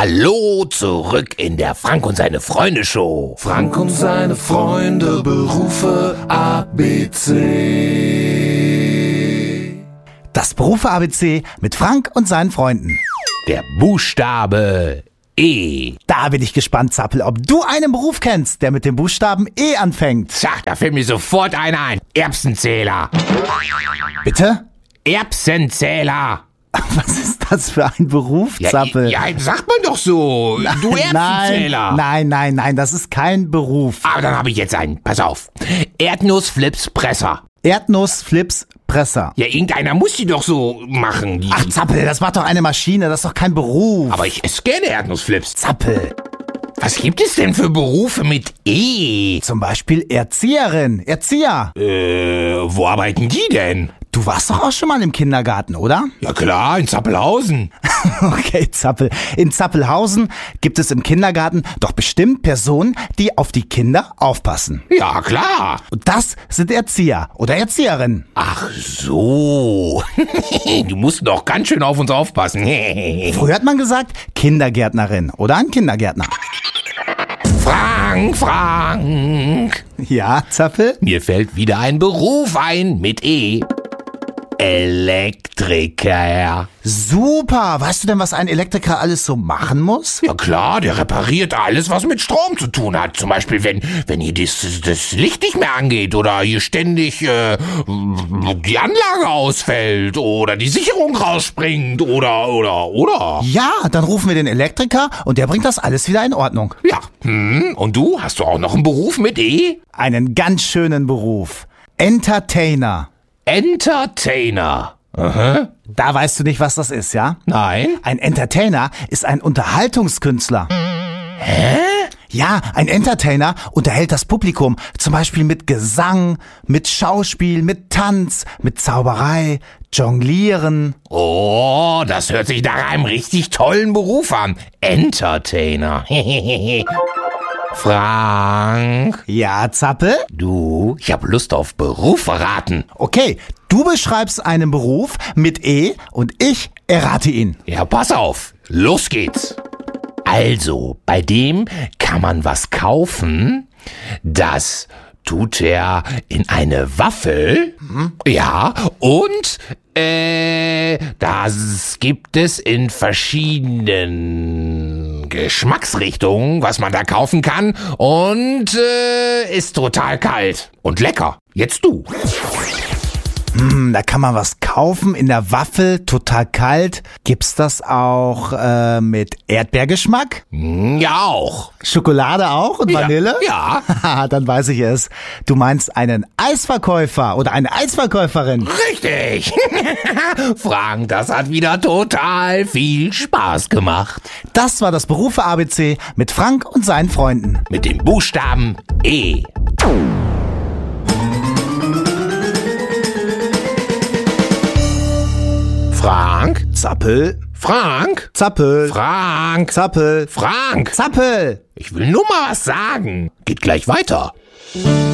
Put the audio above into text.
Hallo, zurück in der Frank und seine Freunde Show. Frank und seine Freunde, Berufe ABC. Das Berufe ABC mit Frank und seinen Freunden. Der Buchstabe E. Da bin ich gespannt, Zappel, ob du einen Beruf kennst, der mit dem Buchstaben E anfängt. Tja, da fällt mir sofort einer ein. Erbsenzähler. Bitte? Erbsenzähler. Was ist das für ein Beruf, Zappel? Ja, sagt man doch so. Du Erbsenzähler. Nein, das ist kein Beruf. Aber dann habe ich jetzt einen. Pass auf. Erdnussflipspresser. Erdnussflipspresser. Ja, irgendeiner muss die doch so machen. Ach, Zappel, das macht doch eine Maschine, das ist doch kein Beruf. Aber ich esse gerne Erdnussflips. Zappel. Was gibt es denn für Berufe mit E? Zum Beispiel Erzieherin, Erzieher. Wo arbeiten die denn? Du warst doch auch schon mal im Kindergarten, oder? Ja klar, in Zappelhausen. Okay, Zappel. In Zappelhausen gibt es im Kindergarten doch bestimmt Personen, die auf die Kinder aufpassen. Ja klar. Und das sind Erzieher oder Erzieherinnen. Ach so. Du musst doch ganz schön auf uns aufpassen. Früher hat man gesagt Kindergärtnerin oder ein Kindergärtner. Frank. Ja, Zappel? Mir fällt wieder ein Beruf ein mit E. Elektriker. Super! Weißt du denn, was ein Elektriker alles so machen muss? Ja klar, der repariert alles, was mit Strom zu tun hat. Zum Beispiel, wenn hier das Licht nicht mehr angeht oder hier ständig die Anlage ausfällt oder die Sicherung rausspringt oder. Ja, dann rufen wir den Elektriker und der bringt das alles wieder in Ordnung. Ja. Und du? Hast du auch noch einen Beruf mit E? Einen ganz schönen Beruf. Entertainer. Entertainer. Aha. Da weißt du nicht, was das ist, ja? Nein. Ein Entertainer ist ein Unterhaltungskünstler. Hä? Ja, ein Entertainer unterhält das Publikum, zum Beispiel mit Gesang, mit Schauspiel, mit Tanz, mit Zauberei, Jonglieren. Oh, das hört sich nach einem richtig tollen Beruf an. Entertainer. Frank. Ja, Zappel? Du, ich hab Lust auf Beruf verraten. Okay, du beschreibst einen Beruf mit E und ich errate ihn. Ja, pass auf. Los geht's. Also, bei dem kann man was kaufen, das tut er in eine Waffel. Ja, und das gibt es in verschiedenen Geschmacksrichtungen, was man da kaufen kann. Und ist total kalt und lecker. Jetzt du. Da kann man was kaufen in der Waffel, total kalt. Gibt's das auch mit Erdbeergeschmack? Ja, auch. Schokolade auch und Vanille? Ja. Haha, dann weiß ich es. Du meinst einen Eisverkäufer oder eine Eisverkäuferin. Richtig. Frank, das hat wieder total viel Spaß gemacht. Das war das Berufe ABC mit Frank und seinen Freunden. Mit dem Buchstaben E. Frank? Zappel. Frank? Zappel. Frank? Zappel. Frank? Zappel. Ich will nur mal was sagen. Geht gleich weiter.